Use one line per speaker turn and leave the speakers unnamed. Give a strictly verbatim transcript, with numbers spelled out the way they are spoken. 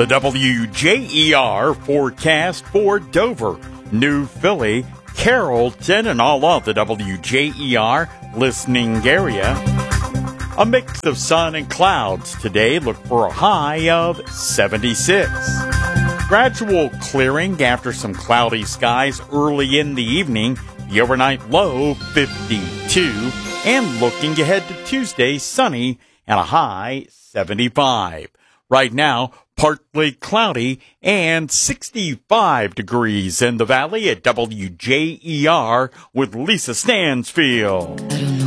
The W J E R forecast for Dover, New Philly, Carrollton, and all of the W J E R listening area. A mix of sun and clouds today. Look for a high of seventy-six. Gradual clearing after some cloudy skies early in the evening. The overnight low, fifty-two. And looking ahead to Tuesday, sunny and a high, seventy-five. Right now, partly cloudy and sixty-five degrees in the valley at W J E R with Lisa Stansfield.